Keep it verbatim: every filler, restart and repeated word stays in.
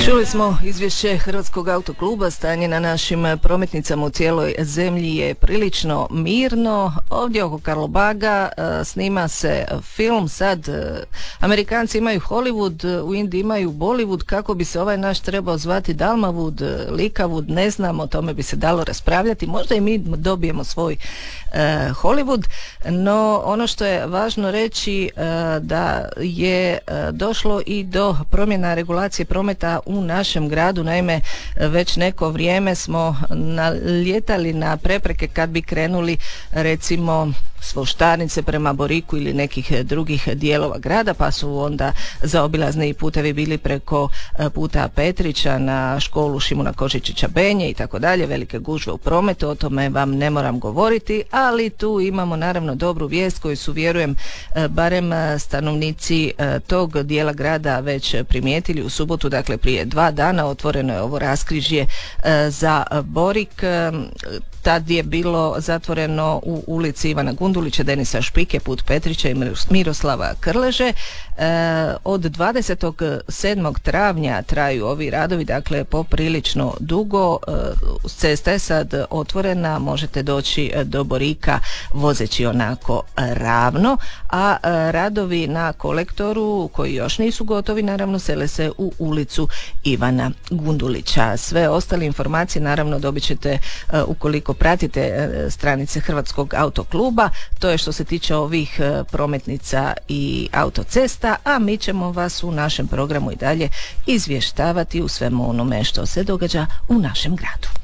Čuli smo izvješće Hrvatskog autokluba. Stanje na našim prometnicama u cijeloj zemlji je prilično mirno. Ovdje oko Karlobaga snima se film. Sad Amerikanci imaju Hollywood, u Indiji imaju Bollywood. Kako bi se ovaj naš trebao zvati, Dalmavud, Likavud, ne znam, o tome bi se dalo raspravljati. Možda i mi dobijemo svoj uh, Hollywood, no ono što je važno reći uh, da je uh, došlo i do promjena regulacije prometa u našem gradu. Naime, već neko vrijeme smo naljetali na prepreke kad bi krenuli recimo s Voštarnice prema Boriku ili nekih drugih dijelova grada, pa su onda zaobilazni putevi bili preko puta Petrića na školu Šimuna Košičića Benje i tako dalje, velike gužve u prometu, o tome vam ne moram govoriti, ali tu imamo naravno dobru vijest koju su, vjerujem, barem stanovnici tog dijela grada već primijetili. U subotu, dakle prije dva dana, otvoreno je ovo raskrižje za Borik. Tad je bilo zatvoreno u ulici Ivana Gundulića, Denisa Špike, put Petrića i Miroslava Krleže. E, od dvadesetog sedmog travnja traju ovi radovi, dakle poprilično dugo. E, cesta je sad otvorena, možete doći do Borika vozeći onako ravno, a e, radovi na kolektoru, koji još nisu gotovi, naravno sele se u ulicu Ivana Gundulića. Sve ostale informacije naravno dobit ćete e, ukoliko pratite stranice Hrvatskog autokluba. To je što se tiče ovih prometnica i autocesta, a mi ćemo vas u našem programu i dalje izvještavati u svemu onome što se događa u našem gradu.